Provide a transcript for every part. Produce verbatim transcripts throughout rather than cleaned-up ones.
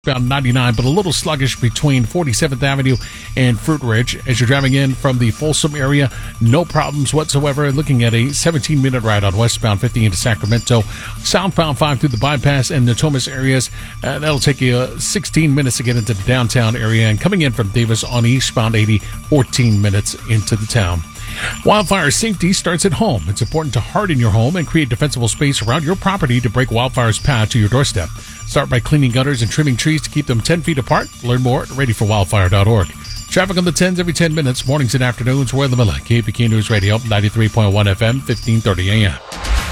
About ninety-nine, but a little sluggish between forty-seventh Avenue and Fruit Ridge. As you're driving in from the Folsom area, no problems whatsoever. Looking at a seventeen-minute ride on westbound fifty into Sacramento. Southbound five through the bypass and Natomas areas. Uh, that'll take you uh, sixteen minutes to get into the downtown area. And coming in from Davis on eastbound eighty, fourteen minutes into the town. Wildfire safety starts at home. It's important to harden your home and create defensible space around your property to break wildfire's path to your doorstep. Start by cleaning gutters and trimming trees to keep them ten feet apart. Learn more at ready for wildfire dot org. Traffic on the tens every ten minutes, mornings and afternoons. We're in the middle. K F B K News Radio, ninety-three point one F M, fifteen thirty A M.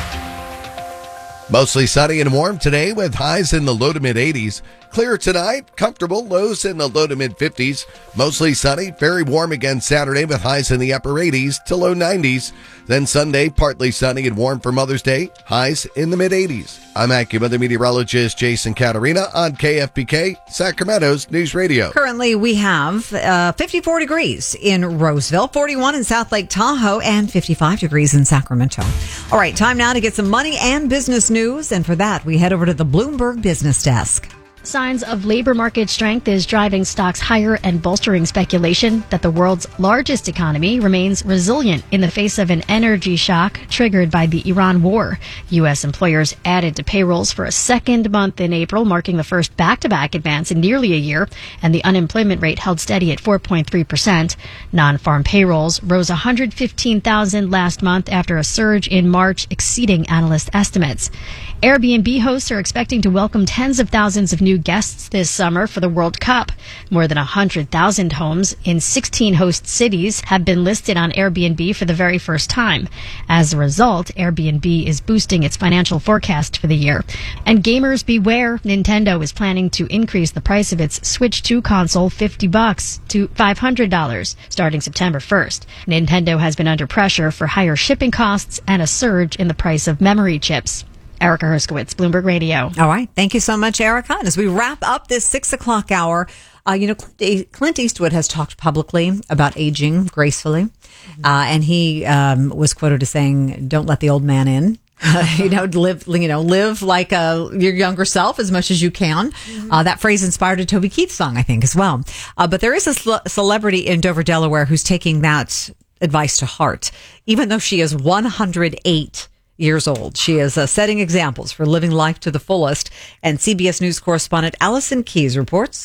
Mostly sunny and warm today with highs in the low to mid eighties. Clear tonight, comfortable, lows in the low to mid fifties. Mostly sunny, very warm again Saturday with highs in the upper eighties to low nineties. Then Sunday, partly sunny and warm for Mother's Day, highs in the mid eighties. I'm AccuWeather meteorologist Jason Caterina on K F B K, Sacramento's News Radio. Currently, we have uh, fifty-four degrees in Roseville, forty-one in South Lake Tahoe, and fifty-five degrees in Sacramento. All right, time now to get some money and business news. And for that, we head over to the Bloomberg Business Desk. Signs of labor market strength is driving stocks higher and bolstering speculation that the world's largest economy remains resilient in the face of an energy shock triggered by the Iran war. U S employers added to payrolls for a second month in April, marking the first back-to-back advance in nearly a year, and the unemployment rate held steady at four point three percent. Non-farm payrolls rose one hundred fifteen thousand last month after a surge in March exceeding analyst estimates. Airbnb hosts are expecting to welcome tens of thousands of new guests this summer for the World Cup. More than one hundred thousand homes in sixteen host cities have been listed on Airbnb for the very first time. As a result, Airbnb is boosting its financial forecast for the year. And gamers beware, Nintendo is planning to increase the price of its Switch two console fifty bucks to five hundred dollars starting September first. Nintendo has been under pressure for higher shipping costs and a surge in the price of memory chips. Erica Herskowitz, Bloomberg Radio. All right. Thank you so much, Erica. And as we wrap up this six o'clock hour, uh, you know, Clint Eastwood has talked publicly about aging gracefully. Mm-hmm. Uh, and he um, was quoted as saying, don't let the old man in. Uh, you know, live, you know, live like uh, your younger self as much as you can. Mm-hmm. Uh, that phrase inspired a Toby Keith song, I think, as well. Uh, but there is a cel- celebrity in Dover, Delaware, who's taking that advice to heart, even though she is one hundred eight years old. She is uh, setting examples for living life to the fullest. And C B S News correspondent Allison Keyes reports.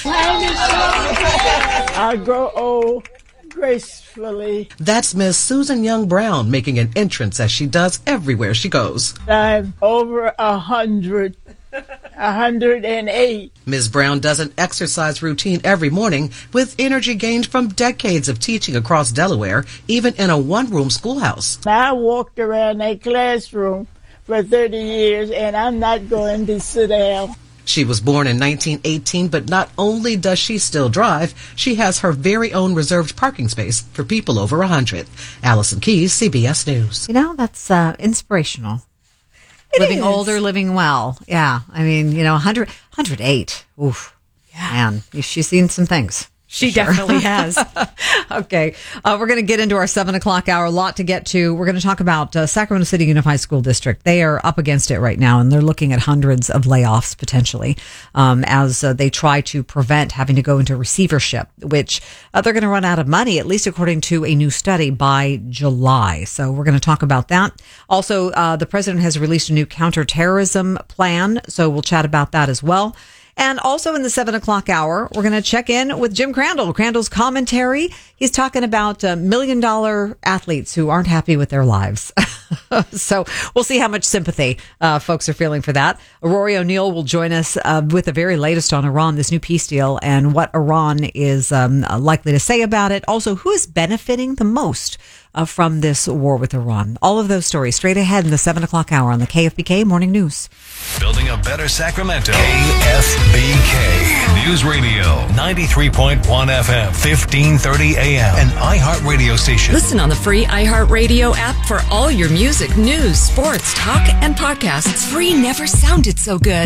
I grow old gracefully. That's Miss Susan Young Brown making an entrance as she does everywhere she goes. I'm over a hundred. one hundred eight. Miz Brown does an exercise routine every morning with energy gained from decades of teaching across Delaware, even in a one-room schoolhouse. I walked around that classroom for thirty years, and I'm not going to sit down. She was born in nineteen eighteen, but not only does she still drive, she has her very own reserved parking space for people over one hundred. Allison Keyes, C B S News. You know, that's uh, inspirational. It living is. Older, living well. Yeah. I mean, you know, one hundred, one hundred eight. Oof. Yeah. Man, she's seen some things. She sure. definitely has. Okay. Uh, we're going to get into our seven o'clock hour. A lot to get to. We're going to talk about uh, Sacramento City Unified School District. They are up against it right now, and they're looking at hundreds of layoffs potentially um, as uh, they try to prevent having to go into receivership, which uh, they're going to run out of money, at least according to a new study, by July. So we're going to talk about that. Also, uh, the president has released a new counterterrorism plan, so we'll chat about that as well. And also in the seven o'clock hour, we're going to check in with Jim Crandall. Crandall's commentary. He's talking about uh, million dollar athletes who aren't happy with their lives. So we'll see how much sympathy uh, folks are feeling for that. Rory O'Neill will join us uh, with the very latest on Iran, this new peace deal, and what Iran is um, likely to say about it. Also, who is benefiting the most uh, from this war with Iran? All of those stories straight ahead in the seven o'clock hour on the K F B K Morning News. Building a better Sacramento. K F B K News Radio, ninety-three point one F M, fifteen thirty A M, an iHeartRadio station. Listen on the free iHeartRadio app for all your music, news, sports, talk, and podcasts. Free never sounded so good.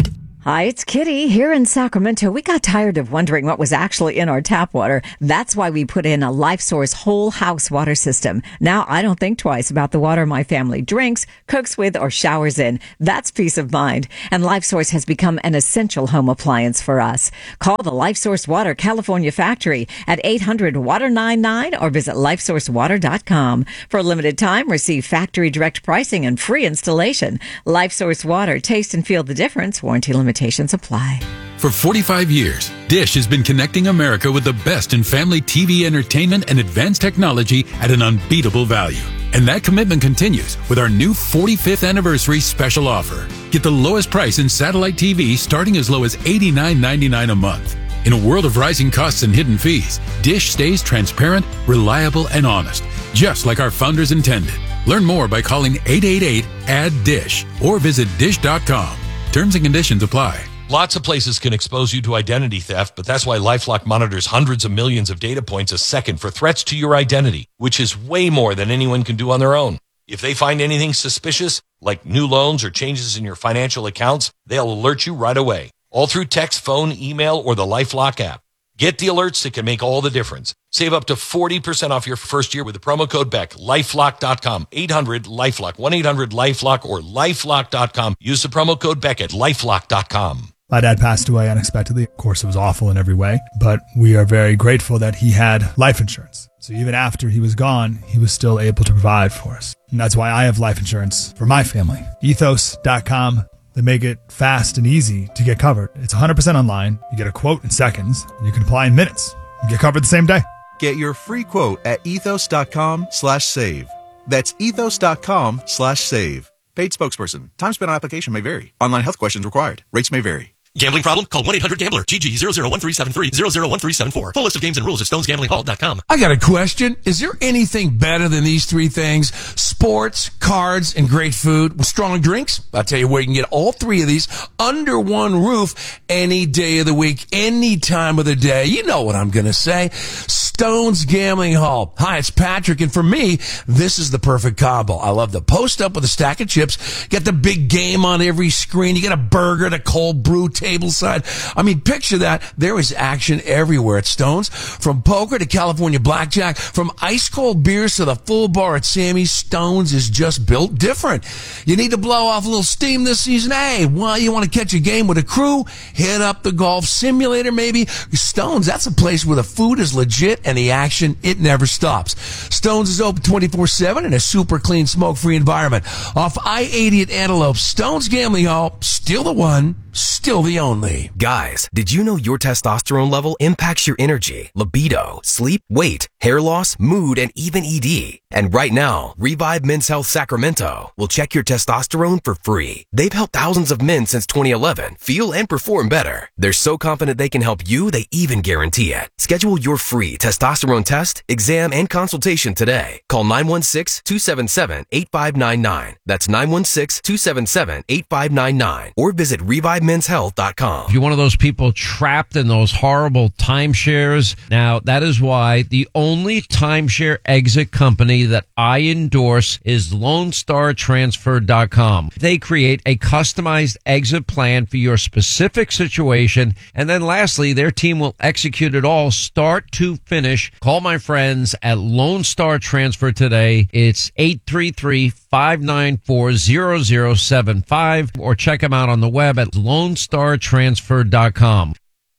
Hi, it's Kitty. Here in Sacramento, we got tired of wondering what was actually in our tap water. That's why we put in a LifeSource whole house water system. Now I don't think twice about the water my family drinks, cooks with, or showers in. That's peace of mind. And LifeSource has become an essential home appliance for us. Call the LifeSource Water California factory at eight hundred water ninety-nine or visit life source water dot com. For a limited time, receive factory direct pricing and free installation. LifeSource Water. Taste and feel the difference. Warranty limitations apply. For forty-five years, Dish has been connecting America with the best in family T V entertainment and advanced technology at an unbeatable value. And that commitment continues with our new forty-fifth anniversary special offer. Get the lowest price in satellite T V starting as low as eighty-nine ninety-nine a month. In a world of rising costs and hidden fees, Dish stays transparent, reliable, and honest, just like our founders intended. Learn more by calling eight eight eight, A D D I S H or visit dish dot com. Terms and conditions apply. Lots of places can expose you to identity theft, but that's why LifeLock monitors hundreds of millions of data points a second for threats to your identity, which is way more than anyone can do on their own. If they find anything suspicious, like new loans or changes in your financial accounts, they'll alert you right away, all through text, phone, email, or the LifeLock app. Get the alerts that can make all the difference. Save up to forty percent off your first year with the promo code Beck. lifelock dot com, eight hundred LifeLock, one eight hundred LifeLock, or lifelock dot com. Use the promo code Beck at lifelock dot com. My dad passed away unexpectedly. Of course, it was awful in every way, but we are very grateful that he had life insurance. So even after he was gone, he was still able to provide for us. And that's why I have life insurance for my family. ethos dot com. They make it fast and easy to get covered. It's one hundred percent online. You get a quote in seconds, and you can apply in minutes. You get covered the same day. Get your free quote at ethos dot com slash save. That's ethos dot com slash save. Paid spokesperson. Time spent on application may vary. Online health questions required. Rates may vary. Gambling problem? Call one eight hundred gambler. G G zero zero one three seven three zero zero one three seven four. Full list of games and rules at stones gambling hall dot com. I got a question. Is there anything better than these three things? Sports, cards, and great food with strong drinks? I'll tell you where you can get all three of these under one roof any day of the week, any time of the day. You know what I'm going to say. Stones Gambling Hall. Hi, it's Patrick, and for me, this is the perfect combo. I love to post up with a stack of chips, get the big game on every screen. You get a burger, the cold brew tableside. I mean, picture that. There is action everywhere at Stones. From poker to California blackjack, from ice cold beers to the full bar at Sammy's, Stones is just built different. You need to blow off a little steam this season? Hey, well, you want to catch a game with a crew? Hit up the golf simulator maybe. Stones, that's a place where the food is legit and the action, it never stops. Stones is open twenty-four seven in a super clean, smoke-free environment. Off I eighty at Antelope, Stones Gambling Hall, still the one, still the only. Guys, did you know your testosterone level impacts your energy, libido, sleep, weight, hair loss, mood, and even E D? And right now, Revive Men's Health Sacramento will check your testosterone for free. They've helped thousands of men since twenty eleven feel and perform better. They're so confident they can help you, they even guarantee it. Schedule your free testosterone test, exam, and consultation today. Call nine one six, two seven seven, eight five nine nine. That's nine one six, two seven seven, eight five nine nine. Or visit revive men's health dot com. If you're one of those people trapped in those horrible timeshares, now that is why the only timeshare exit company that I endorse is lone star transfer dot com. They create a customized exit plan for your specific situation, and then lastly, their team will execute it all start to finish. Call my friends at Lone Star Transfer today. It's eight three three, five nine four, zero zero seven five, or check them out on the web at lone star transfer dot com.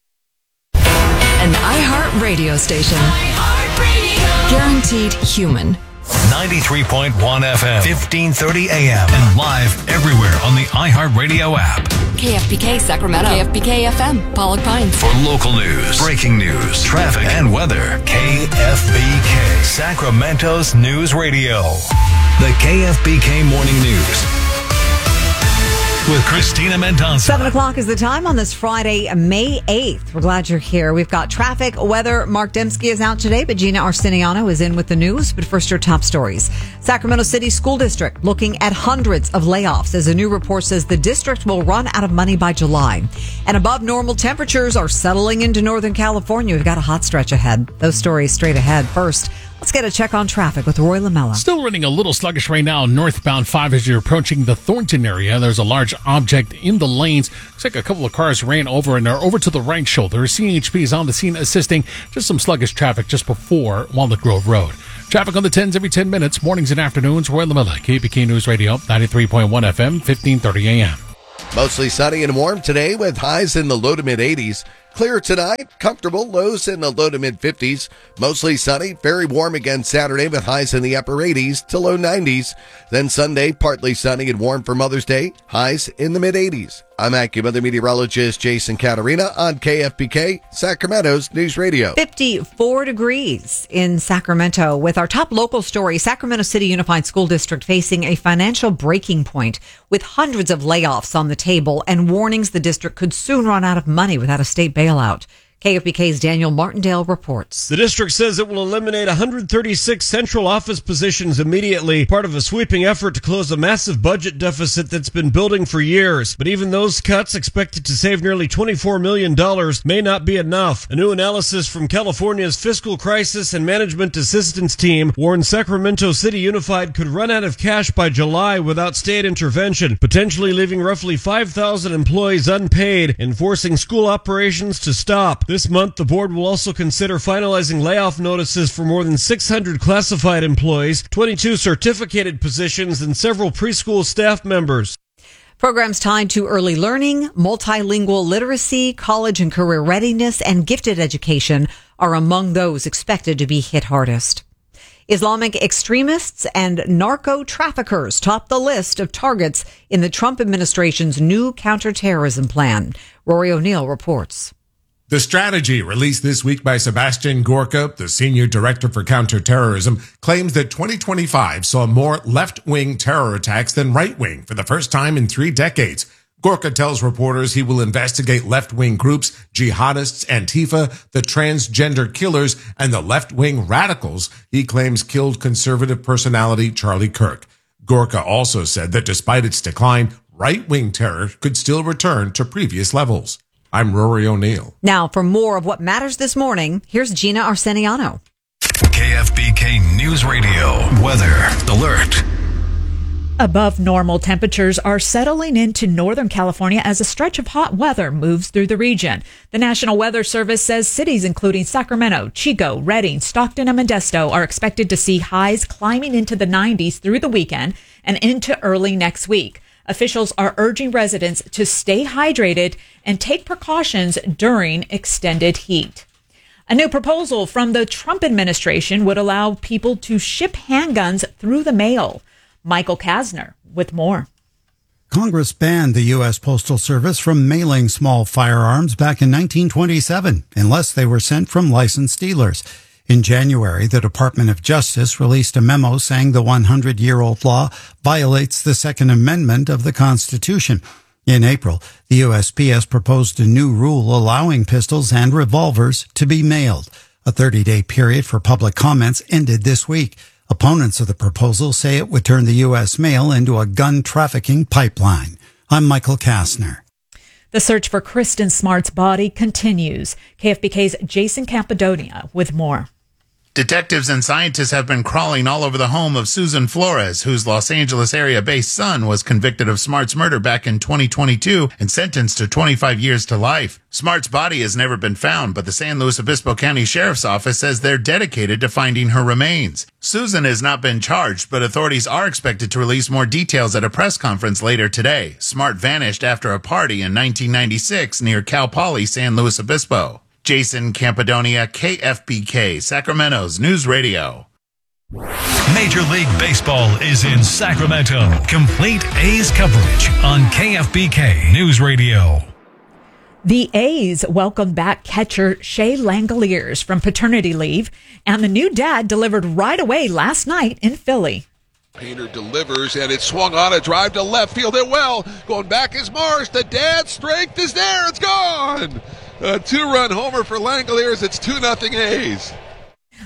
An iHeart radio station. iHeart Radio. Guaranteed human. ninety-three point one F M, fifteen thirty A M, and live everywhere on the iHeartRadio app. K F B K Sacramento. K F B K F M, Pollock Pines. For local news, breaking news, traffic, and weather, K F B K, Sacramento's news radio. The K F B K Morning News with Christina Mendonça. Seven o'clock is the time on this Friday, May eighth. We're glad you're here. We've got traffic, weather. Mark Dembski is out today, but Gina Arstiniano is in with the news. But first, your top stories. Sacramento City School District looking at hundreds of layoffs as a new report says the district will run out of money by July. And above normal temperatures are settling into Northern California. We've got a hot stretch ahead. Those stories straight ahead. First, Let's get a check on traffic with Roy Lamella. Still running a little sluggish right now, northbound five as you're approaching the Thornton area. There's a large object in the lanes. Looks like a couple of cars ran over and are over to the right shoulder. C H P is on the scene assisting. Just some sluggish traffic just before Walnut Grove Road. Traffic on the tens every ten minutes, mornings and afternoons. Roy Lamella, K F B K News Radio, ninety-three point one F M, fifteen thirty A M. Mostly sunny and warm today with highs in the low to mid eighties. Clear tonight, comfortable, lows in the low to mid fifties. Mostly sunny, very warm again Saturday with highs in the upper eighties to low nineties. Then Sunday, partly sunny and warm for Mother's Day, highs in the mid eighties. I'm AccuWeather meteorologist Jason Caterina on K F B K, Sacramento's News Radio. fifty-four degrees in Sacramento with our top local story. Sacramento City Unified School District facing a financial breaking point with hundreds of layoffs on the table and warnings the district could soon run out of money without a state bailout. K F B K's Daniel Martindale reports. The district says it will eliminate one hundred thirty-six central office positions immediately, part of a sweeping effort to close a massive budget deficit that's been building for years. But even those cuts, expected to save nearly twenty-four million dollars, may not be enough. A new analysis from California's Fiscal Crisis and Management Assistance Team warns Sacramento City Unified could run out of cash by July without state intervention, potentially leaving roughly five thousand employees unpaid and forcing school operations to stop. This month, the board will also consider finalizing layoff notices for more than six hundred classified employees, twenty-two certificated positions, and several preschool staff members. Programs tied to early learning, multilingual literacy, college and career readiness, and gifted education are among those expected to be hit hardest. Islamic extremists and narco traffickers top the list of targets in the Trump administration's new counterterrorism plan. Rory O'Neill reports. The strategy released this week by Sebastian Gorka, the senior director for counterterrorism, claims that twenty twenty-five saw more left-wing terror attacks than right-wing for the first time in three decades. Gorka tells reporters he will investigate left-wing groups, jihadists, Antifa, the transgender killers, and the left-wing radicals he claims killed conservative personality Charlie Kirk. Gorka also said that despite its decline, right-wing terror could still return to previous levels. I'm Rory O'Neill. Now, for more of what matters this morning, here's Gina Arseniano. K F B K News Radio Weather Alert. Above normal temperatures are settling into Northern California as a stretch of hot weather moves through the region. The National Weather Service says cities including Sacramento, Chico, Redding, Stockton, and Modesto are expected to see highs climbing into the nineties through the weekend and into early next week. Officials are urging residents to stay hydrated and take precautions during extended heat. A new proposal from the Trump administration would allow people to ship handguns through the mail. Michael Kasner with more. Congress banned the U S Postal Service from mailing small firearms back in nineteen twenty-seven unless they were sent from licensed dealers. In January, the Department of Justice released a memo saying the hundred-year-old law violates the Second Amendment of the Constitution. In April, the U S P S proposed a new rule allowing pistols and revolvers to be mailed. A thirty-day period for public comments ended this week. Opponents of the proposal say it would turn the U S mail into a gun trafficking pipeline. I'm Michael Kastner. The search for Kristen Smart's body continues. K F B K's Jason Campidonia with more. Detectives and scientists have been crawling all over the home of Susan Flores, whose Los Angeles area-based son was convicted of Smart's murder back in twenty twenty-two and sentenced to twenty-five years to life. Smart's body has never been found, but the San Luis Obispo County Sheriff's Office says they're dedicated to finding her remains. Susan has not been charged, but authorities are expected to release more details at a press conference later today. Smart vanished after a party in nineteen ninety-six near Cal Poly San Luis Obispo. Jason Campidonia, K F B K, Sacramento's News Radio. Major League Baseball is in Sacramento. Complete A's coverage on K F B K News Radio. The A's welcomed back catcher Shea Langoliers from paternity leave, and the new dad delivered right away last night in Philly. Painter delivers, and it's swung on a drive to left field. It well. Going back is Marsh. The dad's strength is there. It's gone. A two-run homer for Langoliers. It's two nothing A's.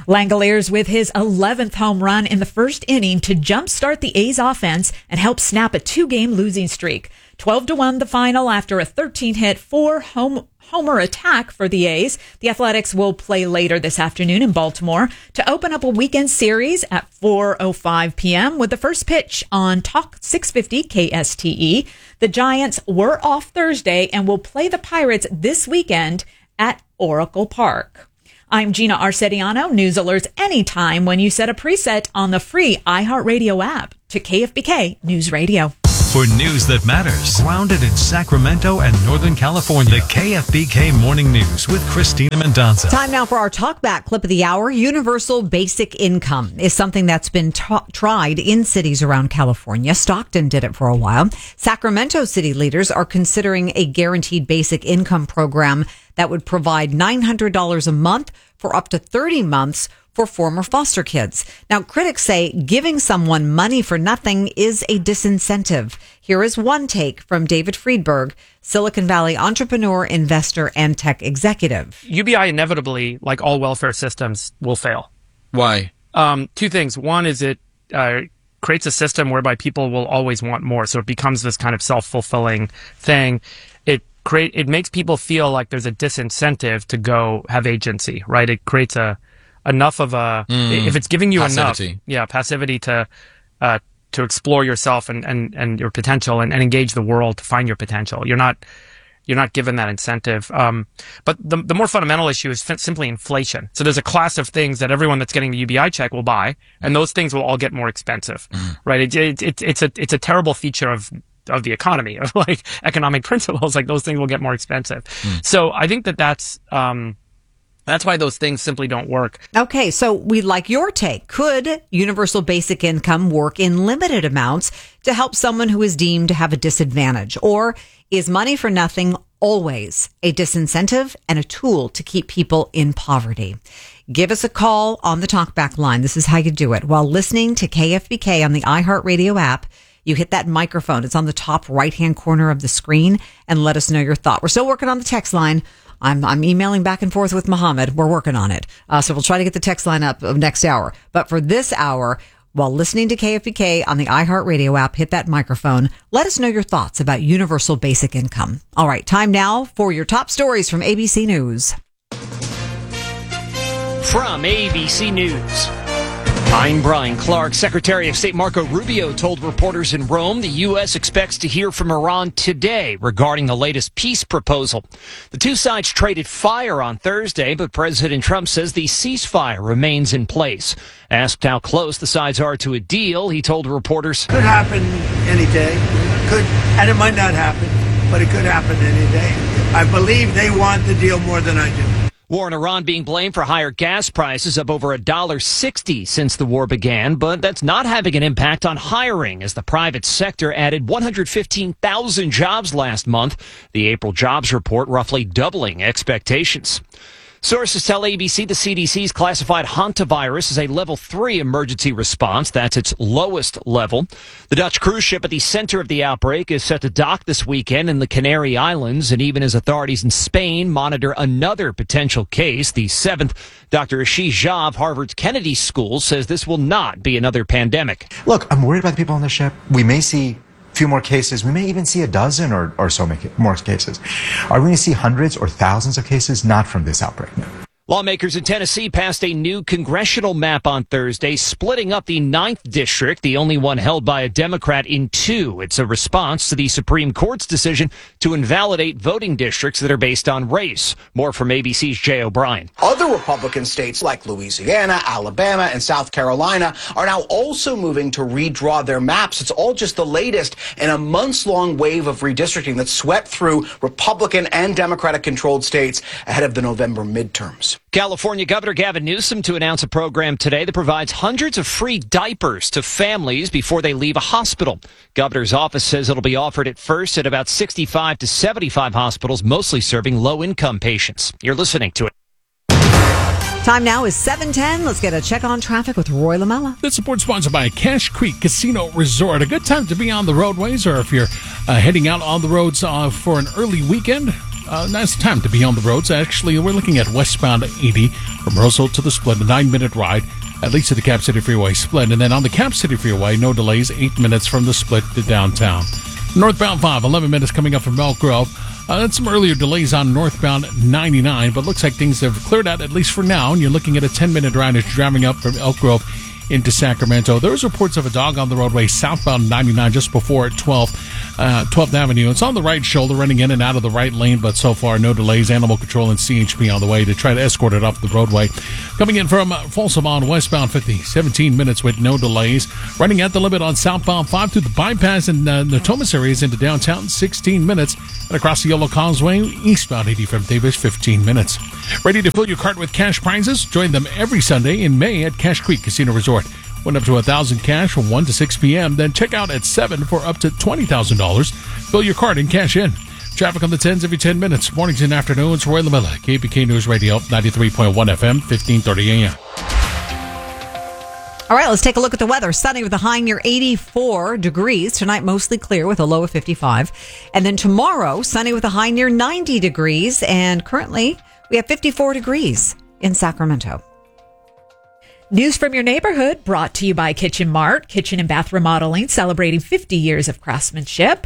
Langoliers with his eleventh home run in the first inning to jumpstart the A's offense and help snap a two-game losing streak. twelve to one the final after a thirteen-hit four home homer attack for the A's. The Athletics will play later this afternoon in Baltimore to open up a weekend series at four oh five p.m. with the first pitch on Talk six fifty K S T E. The Giants were off Thursday and will play the Pirates this weekend at Oracle Park. I'm Gina Arcediano. News alerts anytime when you set a preset on the free iHeartRadio app to K F B K News Radio. For news that matters, grounded in Sacramento and Northern California, the K F B K Morning News with Christina Mendonça. Time now for our talkback clip of the hour. Universal basic income is something that's been ta- tried in cities around California. Stockton did it for a while. Sacramento city leaders are considering a guaranteed basic income program that would provide nine hundred dollars a month for up to thirty months for former foster kids. Now, critics say giving someone money for nothing is a disincentive. Here is one take from David Friedberg, Silicon Valley entrepreneur, investor, and tech executive. U B I inevitably, like all welfare systems, will fail. Why? Um, two things. One is it uh, creates a system whereby people will always want more, so it becomes this kind of self-fulfilling thing. It create it makes people feel like there's a disincentive to go have agency, right? It creates a enough of a mm, if it's giving you passivity. enough yeah passivity to uh to explore yourself and and and your potential and, and engage the world to find your potential, you're not you're not given that incentive. Um but the the more fundamental issue is f- simply inflation. So there's a class of things that everyone that's getting the U B I check will buy, and those things will all get more expensive. Mm. Right? It, it, it it's a it's a terrible feature of of the economy, of like economic principles. Like those things will get more expensive. Mm. So I think that that's um That's why those things simply don't work. Okay, so we'd like your take. Could universal basic income work in limited amounts to help someone who is deemed to have a disadvantage? Or is money for nothing always a disincentive and a tool to keep people in poverty? Give us a call on the talkback line. This is how you do it. While listening to K F B K on the iHeartRadio app, you hit that microphone. It's on the top right-hand corner of the screen, and let us know your thought. We're still working on the text line. I'm, I'm emailing back and forth with Mohammed. We're working on it. Uh, so we'll try to get the text line up of next hour. But for this hour, while listening to K F B K on the iHeartRadio app, hit that microphone. Let us know your thoughts about universal basic income. All right, time now for your top stories from A B C News. From A B C News, I'm Brian Clark. Secretary of State Marco Rubio told reporters in Rome the U S expects to hear from Iran today regarding the latest peace proposal. The two sides traded fire on Thursday, but President Trump says the ceasefire remains in place. Asked how close the sides are to a deal, he told reporters, "Could happen any day. Could, and it might not happen, but it could happen any day. I believe they want the deal more than I do." War in Iran being blamed for higher gas prices, up over one dollar sixty since the war began, but that's not having an impact on hiring as the private sector added one hundred fifteen thousand jobs last month. The April jobs report roughly doubling expectations. Sources tell A B C the C D C's classified hantavirus as a level three emergency response. That's its lowest level. The Dutch cruise ship at the center of the outbreak is set to dock this weekend in the Canary Islands, and even as authorities in Spain monitor another potential case, the seventh, Doctor Ashish Jha of Harvard's Kennedy School says this will not be another pandemic. Look, I'm worried about the people on the ship. We may see a few more cases. We may even see a dozen or, or so more cases. Are we going to see hundreds or thousands of cases? Not from this outbreak. Lawmakers in Tennessee passed a new congressional map on Thursday, splitting up the ninth district, the only one held by a Democrat, in two. It's a response to the Supreme Court's decision to invalidate voting districts that are based on race. More from A B C's Jay O'Brien. Other Republican states like Louisiana, Alabama, and South Carolina are now also moving to redraw their maps. It's all just the latest in a months-long wave of redistricting that swept through Republican and Democratic-controlled states ahead of the November midterms. California Governor Gavin Newsom to announce a program today that provides hundreds of free diapers to families before they leave a hospital. Governor's office says it'll be offered at first at about sixty-five to seventy-five hospitals, mostly serving low-income patients. You're listening to it. Time now is seven ten. Let's get a check on traffic with Roy Lamella. This support sponsored by Cache Creek Casino Resort. A good time to be on the roadways, or if you're uh, heading out on the roads uh, for an early weekend, a nice time to be on the roads. Actually, we're looking at westbound eighty from Roseville to the split, a nine-minute ride, at least to the Cap City Freeway split. And then on the Cap City Freeway, no delays, eight minutes from the split to downtown. Northbound five, eleven minutes coming up from Elk Grove. Uh, that's some earlier delays on northbound ninety-nine, but looks like things have cleared out, at least for now, and you're looking at a ten-minute ride as you're driving up from Elk Grove into Sacramento. There's reports of a dog on the roadway southbound ninety-nine just before at twelfth, uh, twelfth Avenue. It's on the right shoulder, running in and out of the right lane, but so far no delays. Animal Control and C H P on the way to try to escort it off the roadway. Coming in from Folsom on westbound fifty, seventeen minutes with no delays. Running at the limit on southbound five through the bypass in uh, Natomas areas into downtown, sixteen minutes. And across the Yellow Causeway, eastbound eighty from Davis, fifteen minutes. Ready to fill your cart with cash prizes? Join them every Sunday in May at Cache Creek Casino Resort. Win up to one thousand cash from one to six p.m. Then check out at seven for up to twenty thousand dollars. Fill your cart and cash in. Traffic on the tens every ten minutes. Mornings and afternoons. Roy Lamella, K P K News Radio, ninety-three point one F M, fifteen thirty A M. All right, let's take a look at the weather. Sunny with a high near eighty-four degrees. Tonight, mostly clear with a low of fifty-five. And then tomorrow, sunny with a high near ninety degrees. And currently, we have fifty-four degrees in Sacramento. News from your neighborhood brought to you by Kitchen Mart, kitchen and bath remodeling, celebrating fifty years of craftsmanship.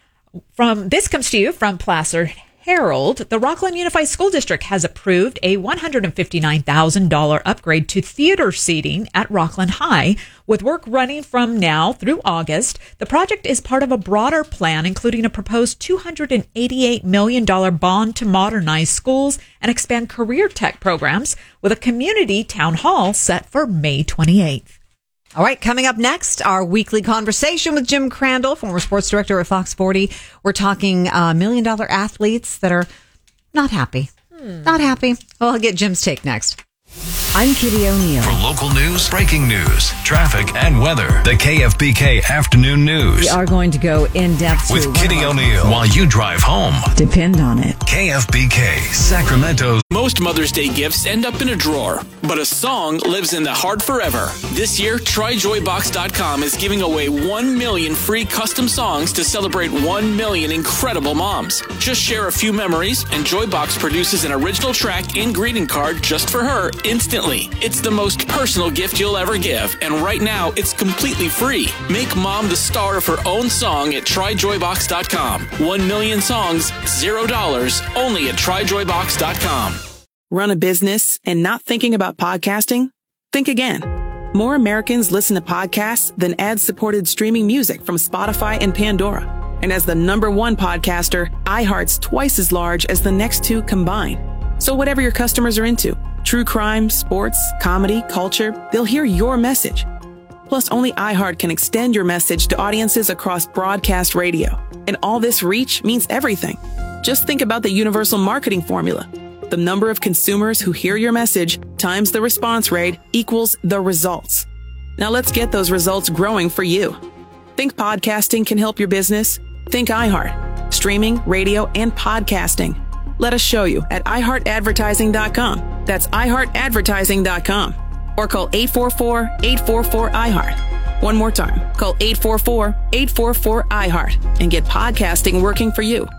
From this comes to you from Placer Herald. The Rockland Unified School District has approved a one hundred fifty-nine thousand dollars upgrade to theater seating at Rockland High, with work running from now through August. The project is part of a broader plan, including a proposed two hundred eighty-eight million dollars bond to modernize schools and expand career tech programs, with a community town hall set for May twenty-eighth. All right, coming up next, our weekly conversation with Jim Crandall, former sports director at Fox forty. We're talking uh, million-dollar athletes that are not happy. Hmm. Not happy. Well, I'll get Jim's take next. I'm Kitty O'Neill. For local news, breaking news, traffic, and weather, the K F B K Afternoon News. We are going to go in depth with Kitty O'Neill while you drive home. Depend on it. K F B K, Sacramento. Most Mother's Day gifts end up in a drawer, but a song lives in the heart forever. This year, Try Joy Box dot com is giving away one million free custom songs to celebrate one million incredible moms. Just share a few memories, and Joybox produces an original track and greeting card just for her instantly. It's the most personal gift you'll ever give, and right now it's completely free. Make mom the star of her own song at Try Joy Box dot com. One million songs, zero dollars, only at Try Joy Box dot com. Run a business and not thinking about podcasting? Think again. More Americans listen to podcasts than ad-supported streaming music from Spotify and Pandora. And as the number one podcaster, iHeart's twice as large as the next two combined. So whatever your customers are into, true crime, sports, comedy, culture, they'll hear your message. Plus, only iHeart can extend your message to audiences across broadcast radio. And all this reach means everything. Just think about the universal marketing formula. The number of consumers who hear your message times the response rate equals the results. Now let's get those results growing for you. Think podcasting can help your business? Think iHeart. Streaming, radio, and podcasting. Let us show you at i heart advertising dot com. That's i heart advertising dot com. Or call eight four four, eight four four, I heart. One more time. Call eight four four, eight four four, I heart and get podcasting working for you.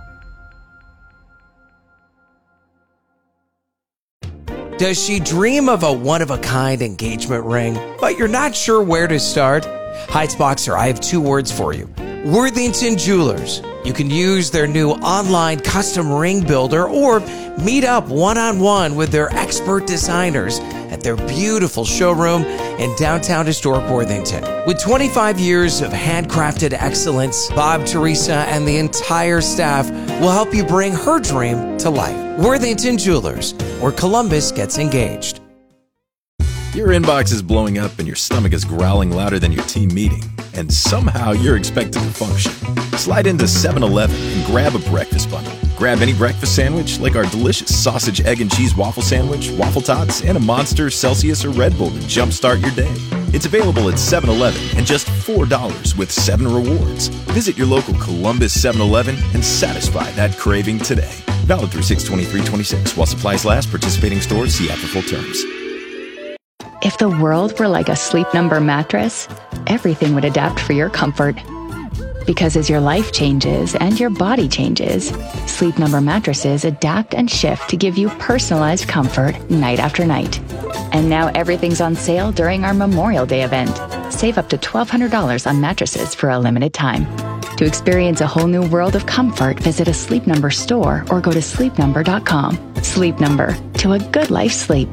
Does she dream of a one-of-a-kind engagement ring, but you're not sure where to start? Heights Boxer, I have two words for you. Worthington Jewelers. You can use their new online custom ring builder or meet up one-on-one with their expert designers at their beautiful showroom in downtown historic Worthington. With twenty-five years of handcrafted excellence, Bob, Teresa, and the entire staff will help you bring her dream to life. Worthington Jewelers, where Columbus gets engaged. Your inbox is blowing up and your stomach is growling louder than your team meeting, and somehow you're expected to function. Slide into seven eleven and grab a breakfast bundle. Grab any breakfast sandwich like our delicious sausage, egg, and cheese waffle sandwich, waffle tots, and a Monster, Celsius, or Red Bull to jumpstart your day. It's available at seven eleven and just four dollars with seven rewards. Visit your local Columbus seven eleven and satisfy that craving today. Valid through six twenty-three twenty-six. While supplies last, participating stores see app for full terms. If the world were like a Sleep Number mattress, everything would adapt for your comfort. Because as your life changes and your body changes, Sleep Number mattresses adapt and shift to give you personalized comfort night after night. And now everything's on sale during our Memorial Day event. Save up to twelve hundred dollars on mattresses for a limited time. To experience a whole new world of comfort, visit a Sleep Number store or go to sleep number dot com. Sleep Number, to a good life sleep.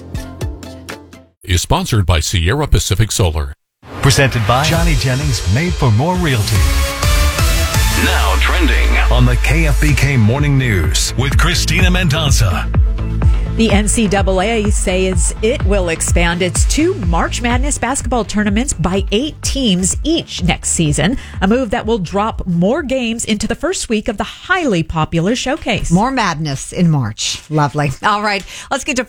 Is sponsored by Sierra Pacific Solar. Presented by Johnny Jennings Made for More Realty. Now trending on the K F B K Morning News with Christina Mendonça. The N C double A says it will expand its two March Madness basketball tournaments by eight teams each next season, a move that will drop more games into the first week of the highly popular showcase. More madness in March. Lovely. All right, let's get to